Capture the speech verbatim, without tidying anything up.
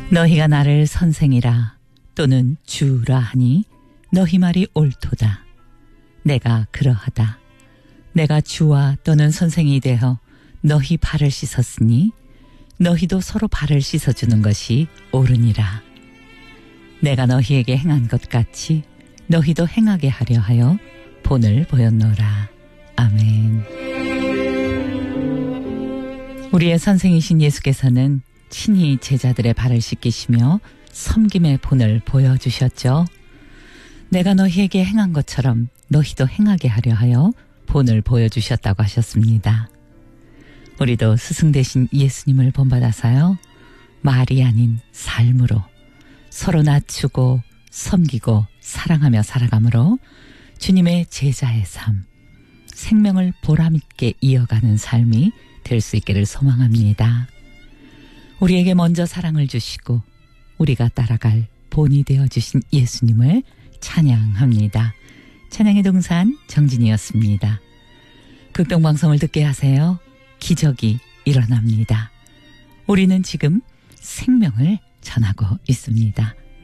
너희가 나를 선생이라 또는 주라 하니 너희 말이 옳도다. 내가 그러하다. 내가 주와 또는 선생이 되어 너희 발을 씻었으니 너희도 서로 발을 씻어주는 것이 옳으니라. 내가 너희에게 행한 것 같이 너희도 행하게 하려 하여 본을 보였노라. 아멘. 우리의 선생이신 예수께서는 친히 제자들의 발을 씻기시며 섬김의 본을 보여주셨죠. 내가 너희에게 행한 것처럼 너희도 행하게 하려 하여 본을 보여주셨다고 하셨습니다. 우리도 스승 되신 예수님을 본받아서요, 말이 아닌 삶으로 서로 낮추고 섬기고 사랑하며 살아감으로 주님의 제자의 삶, 생명을 보람있게 이어가는 삶이 될 수 있기를 소망합니다. 우리에게 먼저 사랑을 주시고 우리가 따라갈 본이 되어주신 예수님을 찬양합니다. 찬양의 동산 정진이었습니다. 극동방송을 듣게 하세요. 기적이 일어납니다. 우리는 지금 생명을 전하고 있습니다.